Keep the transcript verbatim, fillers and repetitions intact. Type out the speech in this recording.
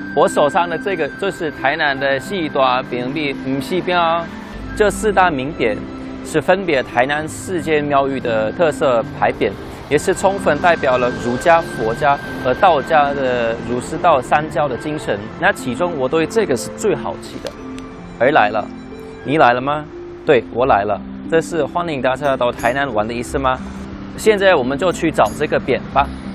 我手上的这个就是台南的四大名匾，唔是标，这四大名匾是分别台南四间庙宇的特色牌匾，也是充分代表了儒家、佛家和道家的儒释道三教的精神。那其中我对这个是最好奇的。而来了，你来了吗？对，我来了。这是欢迎大家到台南玩的意思吗？现在我们就去找这个匾吧。